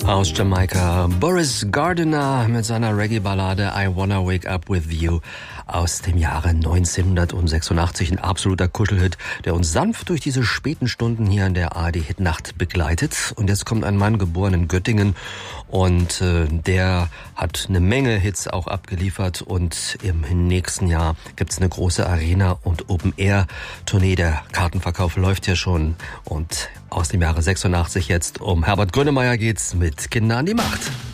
Aus Jamaika, Boris Gardiner mit seiner Reggae-Ballade I Wanna Wake Up With You aus dem Jahre 1986. Ein absoluter Kuschelhit, der uns sanft durch diese späten Stunden hier in der ARD-Hitnacht begleitet. Und jetzt kommt ein Mann, geboren in Göttingen, und der hat eine Menge Hits auch abgeliefert. Und im nächsten Jahr gibt's eine große Arena- und Open-Air-Tournee. Der Kartenverkauf läuft ja schon. Und aus dem Jahre 86 jetzt um Herbert Grönemeyer geht's mit Kinder an die Macht.